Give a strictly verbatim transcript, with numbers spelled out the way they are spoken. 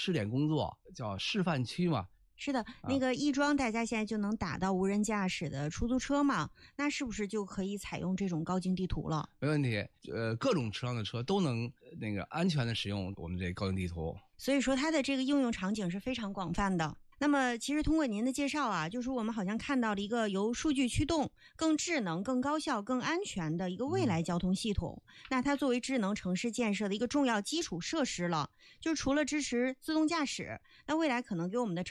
试点工作，叫示范区嘛。 是的，那个亦庄大家现在就能打到无人驾驶的出租车嘛，那是不是就可以采用这种高精地图了？ 没问题，呃，各种车辆的车都能那个安全的使用我们这高精地图。 所以说它的这个应用场景是非常广泛的。那么其实通过您的介绍啊，就是我们好像看到了一个由数据驱动、更智能、更高效、更安全的一个未来交通系统。嗯、那它作为智能城市建设的一个重要基础设施了，就是除了支持自动驾驶，那未来可能给我们的城